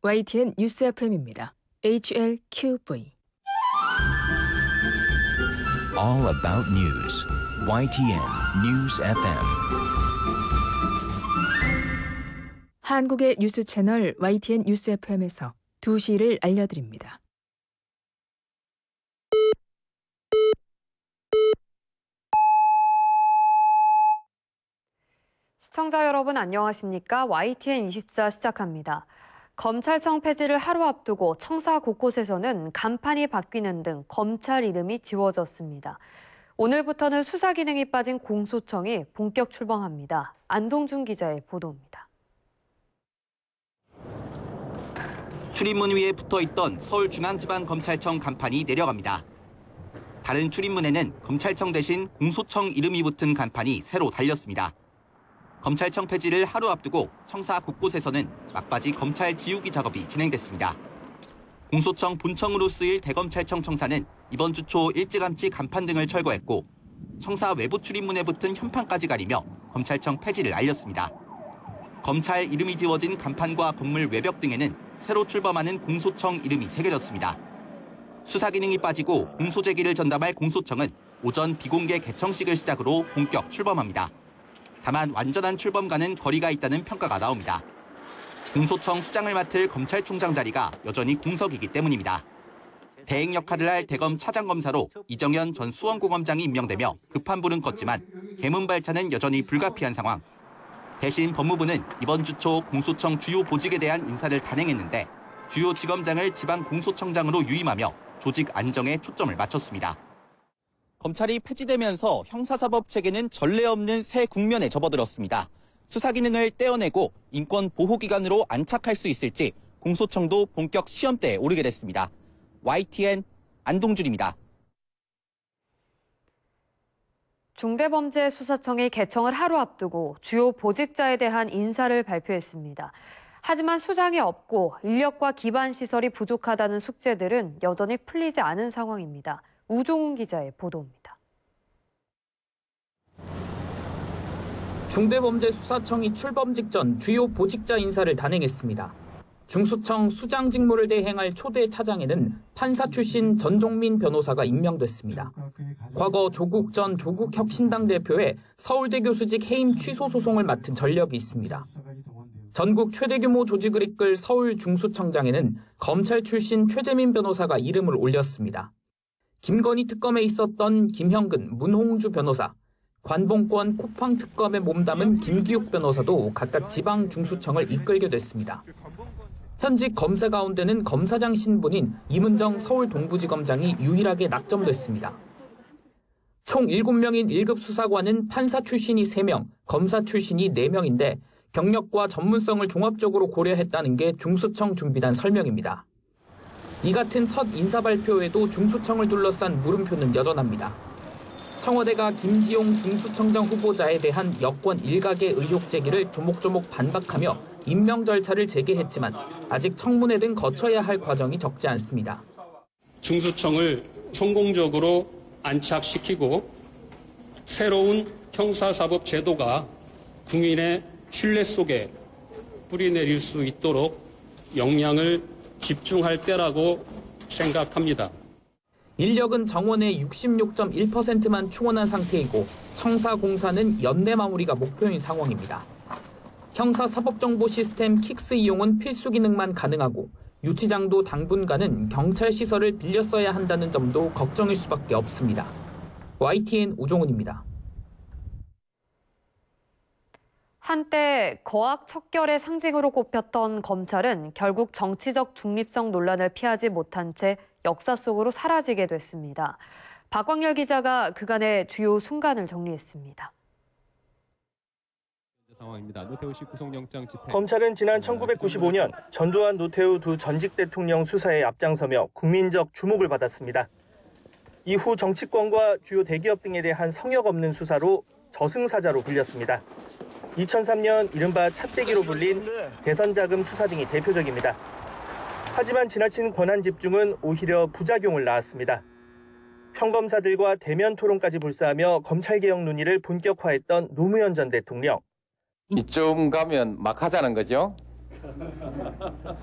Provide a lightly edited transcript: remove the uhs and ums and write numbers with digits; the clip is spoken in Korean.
YTN 뉴스 FM입니다. HLQV. All about news. YTN News FM. 한국의 뉴스 채널 YTN 뉴스 FM에서 2시를 알려드립니다. 시청자 여러분 안녕하십니까? YTN24 시작합니다. 검찰청 폐지를 하루 앞두고 청사 곳곳에서는 간판이 바뀌는 등 검찰 이름이 지워졌습니다. 오늘부터는 수사 기능이 빠진 공소청이 본격 출범합니다. 안동준 기자의 보도입니다. 출입문 위에 붙어있던 서울중앙지방검찰청 간판이 내려갑니다. 다른 출입문에는 검찰청 대신 공소청 이름이 붙은 간판이 새로 달렸습니다. 검찰청 폐지를 하루 앞두고 청사 곳곳에서는 막바지 검찰 지우기 작업이 진행됐습니다. 공소청 본청으로 쓰일 대검찰청 청사는 이번 주 초 일찌감치 간판 등을 철거했고 청사 외부 출입문에 붙은 현판까지 가리며 검찰청 폐지를 알렸습니다. 검찰 이름이 지워진 간판과 건물 외벽 등에는 새로 출범하는 공소청 이름이 새겨졌습니다. 수사 기능이 빠지고 공소 제기를 전담할 공소청은 오전 비공개 개청식을 시작으로 본격 출범합니다. 다만 완전한 출범과는 거리가 있다는 평가가 나옵니다. 공소청 수장을 맡을 검찰총장 자리가 여전히 공석이기 때문입니다. 대행 역할을 할 대검 차장검사로 이정현 전 수원고검장이 임명되며 급한 불은 껐지만 개문 발차는 여전히 불가피한 상황. 대신 법무부는 이번 주 초 공소청 주요 보직에 대한 인사를 단행했는데 주요 지검장을 지방공소청장으로 유임하며 조직 안정에 초점을 맞췄습니다. 검찰이 폐지되면서 형사사법 체계는 전례 없는 새 국면에 접어들었습니다. 수사 기능을 떼어내고 인권 보호기관으로 안착할 수 있을지 공소청도 본격 시험대에 오르게 됐습니다. YTN 안동준입니다. 중대범죄수사청이 개청을 하루 앞두고 주요 보직자에 대한 인사를 발표했습니다. 하지만 수장이 없고 인력과 기반 시설이 부족하다는 숙제들은 여전히 풀리지 않은 상황입니다. 우종훈 기자의 보도입니다. 중대범죄수사청이 출범 직전 주요 보직자 인사를 단행했습니다. 중수청 수장 직무를 대행할 초대 차장에는 판사 출신 전종민 변호사가 임명됐습니다. 과거 조국 전 조국혁신당 대표의 서울대 교수직 해임 취소 소송을 맡은 전력이 있습니다. 전국 최대 규모 조직을 이끌 서울 중수청장에는 검찰 출신 최재민 변호사가 이름을 올렸습니다. 김건희 특검에 있었던 김형근, 문홍주 변호사, 관봉권 쿠팡 특검에 몸담은 김기욱 변호사도 각각 지방 중수청을 이끌게 됐습니다. 현직 검사 가운데는 검사장 신분인 이문정 서울 동부지검장이 유일하게 낙점됐습니다. 총 7명인 1급 수사관은 판사 출신이 3명, 검사 출신이 4명인데 경력과 전문성을 종합적으로 고려했다는 게 중수청 준비단 설명입니다. 이 같은 첫 인사 발표에도 중수청을 둘러싼 물음표는 여전합니다. 청와대가 김지용 중수청장 후보자에 대한 여권 일각의 의혹 제기를 조목조목 반박하며 임명 절차를 재개했지만 아직 청문회 등 거쳐야 할 과정이 적지 않습니다. 중수청을 성공적으로 안착시키고 새로운 형사사법 제도가 국민의 신뢰 속에 뿌리내릴 수 있도록 역량을 집중할 때라고 생각합니다. 인력은 정원의 66.1%만 충원한 상태이고 청사공사는 연내 마무리가 목표인 상황입니다. 형사사법정보 시스템 킥스 이용은 필수 기능만 가능하고 유치장도 당분간은 경찰 시설을 빌려 써야 한다는 점도 걱정일 수밖에 없습니다. YTN 우종훈입니다. 한때 거악 척결의 상징으로 꼽혔던 검찰은 결국 정치적 중립성 논란을 피하지 못한 채 역사 속으로 사라지게 됐습니다. 박광열 기자가 그간의 주요 순간을 정리했습니다. 검찰은 지난 1995년 전두환 노태우 두 전직 대통령 수사에 앞장서며 국민적 주목을 받았습니다. 이후 정치권과 주요 대기업 등에 대한 성역 없는 수사로 저승사자로 불렸습니다. 2003년 이른바 찻대기로 불린 대선 자금 수사 등이 대표적입니다. 하지만 지나친 권한 집중은 오히려 부작용을 낳았습니다. 평검사들과 대면 토론까지 불사하며 검찰개혁 논의를 본격화했던 노무현 전 대통령. 이쯤 가면 막 하자는 거죠?